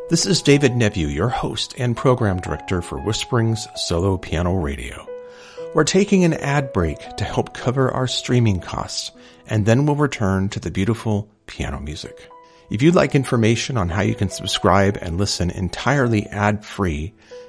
This is David Nevue, your host and program director for Whisperings Solo Piano Radio. We're taking an ad break to help cover our streaming costs, and then we'll return to the beautiful piano music. If you'd like information on how you can subscribe and listen entirely ad-free,